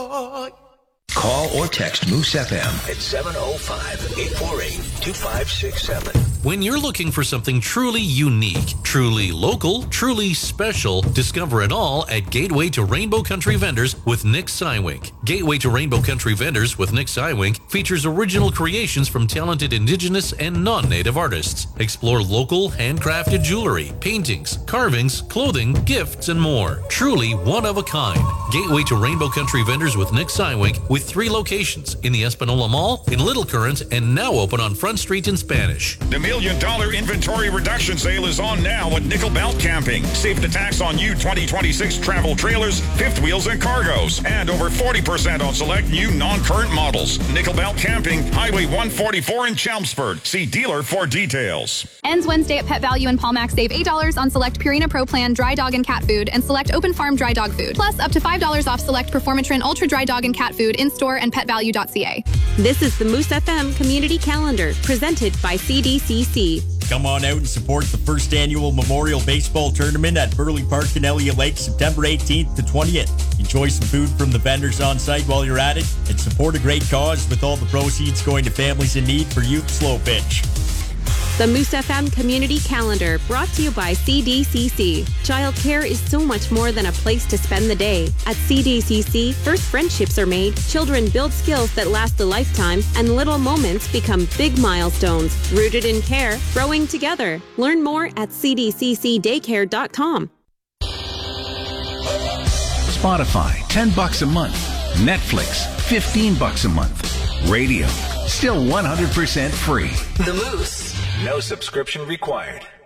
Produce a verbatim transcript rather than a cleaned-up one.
boy. Call or text Moose F M at seven oh five, eight four eight, two five six seven. When you're looking for something truly unique, truly local, truly special, discover it all at Gateway to Rainbow Country Vendors with Nick Sywink. Gateway to Rainbow Country Vendors with Nick Sywink features original creations from talented Indigenous and non-Native artists. Explore local, handcrafted jewelry, paintings, carvings, clothing, gifts, and more. Truly one of a kind. Gateway to Rainbow Country Vendors with Nick Sywink with three locations in the Espanola Mall, in Little Current, and now open on Front Street in Spanish. The Million Dollar Inventory Reduction Sale is on now at Nickel Belt Camping. Save the tax on new twenty twenty-six travel trailers, fifth wheels, and cargos. And over forty percent on select new non-current models. Nickel Belt Camping, Highway one forty-four in Chelmsford. See dealer for details. Ends Wednesday at Pet Value and Palmax. Save eight dollars on select Purina Pro Plan dry dog and cat food and select Open Farm dry dog food. Plus up to five dollars off select Performatrin Ultra dry dog and cat food in-store and pet value dot c a. This is the Moose F M Community Calendar presented by C D C C. Come on out and support the first annual Memorial Baseball Tournament at Burley Park in Elliott Lake, September eighteenth to twentieth. Enjoy some food from the vendors on site while you're at it and support a great cause with all the proceeds going to families in need for Youth Slow Pitch. The Moose F M Community Calendar, brought to you by C D C C. Childcare is so much more than a place to spend the day. At C D C C, first friendships are made, children build skills that last a lifetime, and little moments become big milestones. Rooted in care, growing together. Learn more at c d c c daycare dot com. Spotify, ten bucks a month. Netflix, fifteen bucks a month. Radio, still one hundred percent free. The Moose. No subscription required.